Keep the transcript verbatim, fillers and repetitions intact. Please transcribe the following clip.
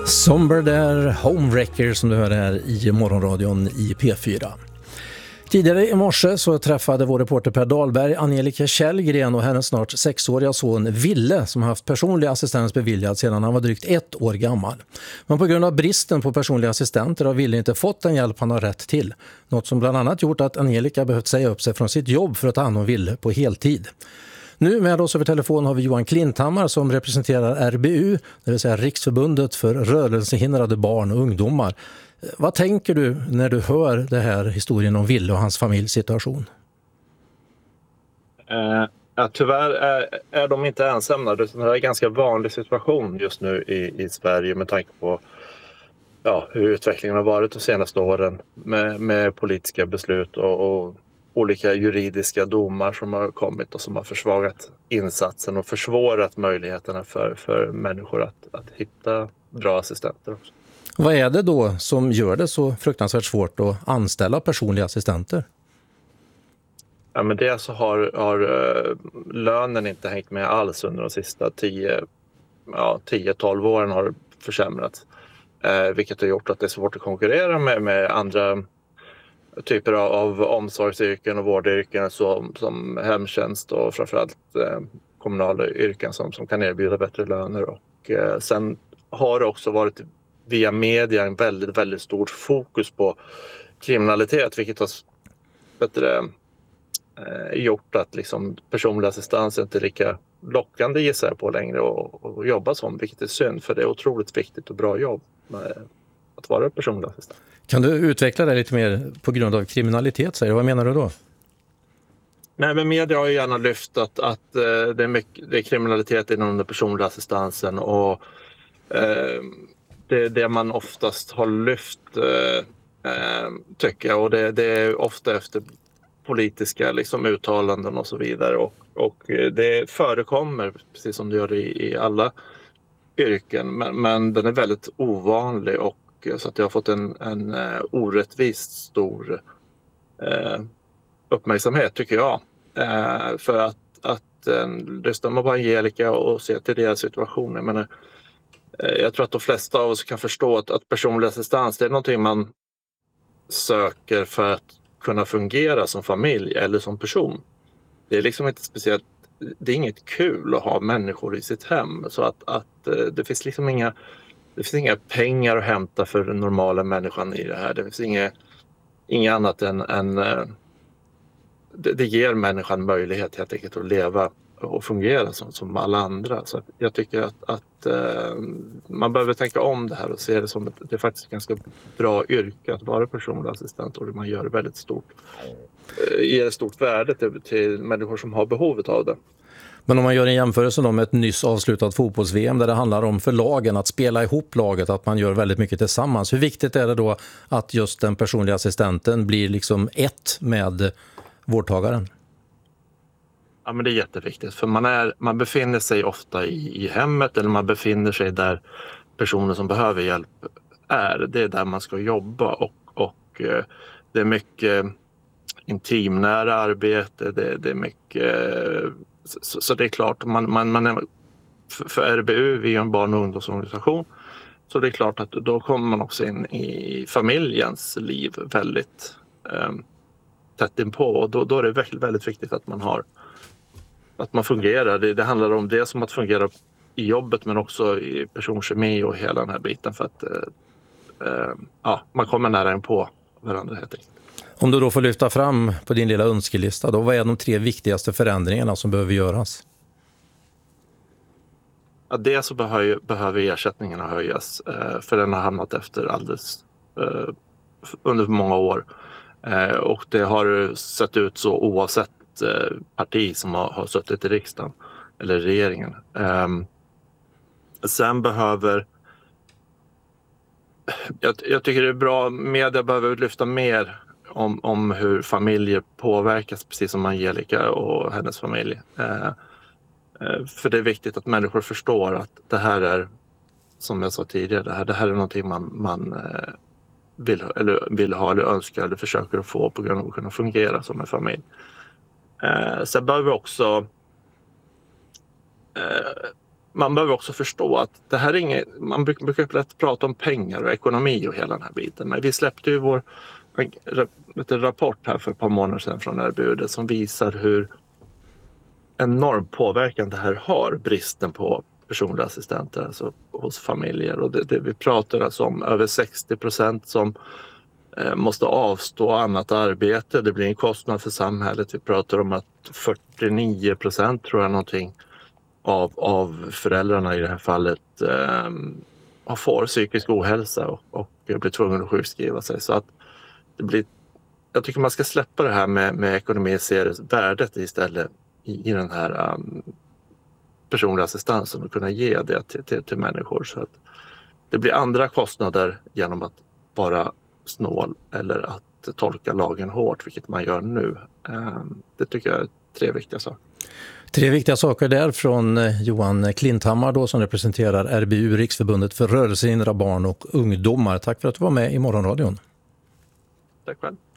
Somber där, Homewrecker som du hör här i morgonradion i P fyra. Tidigare i morse så träffade vår reporter Per Dahlberg Angelica Källgren och hennes snart sexåriga son Ville som haft personlig assistans beviljad sedan han var drygt ett år gammal. Men på grund av bristen på personliga assistenter har Ville inte fått den hjälp han har rätt till. Något som bland annat gjort att Angelica behövt säga upp sig från sitt jobb för att ta hand om Ville på heltid. Nu med oss över telefon har vi Johan Klinthammar som representerar R B U, det vill säga Riksförbundet för rörelsehindrade barn och ungdomar. Vad tänker du när du hör det här historien om Ville och hans familjs situation? Eh, ja, tyvärr är, är de inte ensamma. Det är en ganska vanlig situation just nu i, i Sverige med tanke på ja, hur utvecklingen har varit de senaste åren med, med politiska beslut och, och olika juridiska domar som har kommit och som har försvagat insatsen och försvårat möjligheterna för, för människor att, att hitta bra assistenter också. Vad är det då som gör det så fruktansvärt svårt att anställa personliga assistenter? Ja, men det så har, har lönen inte hängt med alls under de sista tio till tolv åren har försämrats. Eh, vilket har gjort att det är svårt att konkurrera med, med andra typer av, av omsorgsyrken och vårdyrken som, som hemtjänst och framförallt eh, kommunala yrken som, som kan erbjuda bättre löner. Och eh, sen har det också varit via media en väldigt, väldigt stort fokus på kriminalitet, vilket har bättre eh, gjort att liksom personlig assistans inte är lika lockande gissar på längre och, och jobba som, vilket är synd för det är otroligt viktigt och bra jobb med att vara personlig assistent. Kan du utveckla det lite mer på grund av kriminalitet, säger du? Vad menar du då? Nej, men media har ju gärna lyft att, att eh, det, är mycket, det är kriminalitet inom den personliga assistansen och eh, det är det man oftast har lyft eh, eh, tycker jag och det, det är ofta efter politiska liksom, uttalanden och så vidare och, och det förekommer precis som det gör i, i alla yrken men, men den är väldigt ovanlig och så att det har fått en, en uh, orättvist stor uh, uppmärksamhet tycker jag. Uh, för att, att uh, lyssna på Angelica och se till deras situationer. Men, uh, jag tror att de flesta av oss kan förstå att, att personlig assistans det är någonting man söker för att kunna fungera som familj eller som person. Det är liksom inte speciellt, det är inget kul att ha människor i sitt hem så att, att uh, det finns liksom inga Det finns inga pengar att hämta för den normala människan i det här. Det finns inget, inget annat än... än det, det ger människan möjlighet helt enkelt att leva och fungera som, som alla andra. Så jag tycker att, att uh, man behöver tänka om det här och se det som ett, det är faktiskt ett ganska bra yrke att vara personlig assistent och man gör det väldigt stort. Uh, ger ett stort värde till, till människor som har behovet av det. Men om man gör en jämförelse då med ett nyss avslutat fotbolls-V M där det handlar om för lagen att spela ihop laget, att man gör väldigt mycket tillsammans. Hur viktigt är det då att just den personliga assistenten blir liksom ett med vårdtagaren? Ja, men det är jätteviktigt för man, är, man befinner sig ofta i, i hemmet eller man befinner sig där personer som behöver hjälp är. Det är där man ska jobba och, och det är mycket intimnära arbete, det, det är mycket... Så, så det är klart, man, man, man är, för R B U, vi är en barn- och ungdomsorganisation, så det är klart att då kommer man också in i familjens liv väldigt eh, tätt inpå och då, då är det väldigt, väldigt viktigt att man har att man fungerar. Det, det handlar om det som att fungera i jobbet men också i personkemi och hela den här biten för att eh, eh, ja, man kommer nära in på varandra helt enkelt. Om du då får lyfta fram på din lilla önskelista, då, vad är de tre viktigaste förändringarna som behöver göras? Ja, dels så behöver, behöver ersättningarna höjas eh, för den har hamnat efter alldeles eh, under många år. Eh, och det har sett ut så oavsett eh, parti som har, har suttit i riksdagen eller regeringen. Eh, sen behöver jag, jag tycker det är bra, media behöver lyfta mer Om, om hur familjer påverkas precis som Angelica och hennes familj. Eh, eh, för det är viktigt att människor förstår att det här är, som jag sa tidigare, det här, det här är någonting man, man eh, vill, eller vill ha eller önskar eller försöker att få på grund av att kunna fungera som en familj. Eh, sen behöver vi också eh, man behöver också förstå att det här är inget, man brukar lätt prata om pengar och ekonomi och hela den här biten. Men vi släppte ju vår en rapport här för ett par månader sedan från R B U som visar hur enorm påverkan det här har, bristen på personliga assistenter alltså hos familjer. Och det, det vi pratar alltså om över sextio procent som eh, måste avstå annat arbete. Det blir en kostnad för samhället. Vi pratar om att fyrtionio procent tror jag någonting av, av föräldrarna i det här fallet eh, får psykisk ohälsa och, och blir tvungen att sjukskriva sig. Så att det blir, jag tycker man ska släppa det här med, med ekonomi och se värdet istället i, i den här um, personliga assistansen och kunna ge det till, till, till människor. Så att det blir andra kostnader genom att vara snål eller att tolka lagen hårt, vilket man gör nu. Um, det tycker jag är tre viktiga saker. Tre viktiga saker där från Johan Klinthammar då, som representerar R B U, Riksförbundet för rörelsehindrade barn och ungdomar. Tack för att du var med i Morgonradion. Tack själv.